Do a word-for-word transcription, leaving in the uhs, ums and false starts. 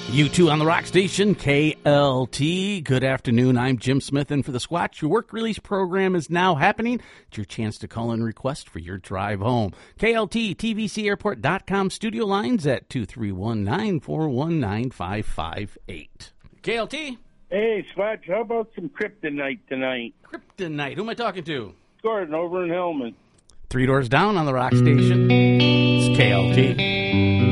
You two on the rock station, K L T. Good afternoon. I'm Jim Smith, and for the Squatch, your work release program is now happening. It's your chance to call and request for your drive home. K L T, T V C airport dot com studio lines at two three one, nine four one, nine five five eight. K L T? Hey, Squatch, how about some kryptonite tonight? Kryptonite. Who am I talking to? Gordon over in Hellman. Three doors down on the rock station. It's K L T.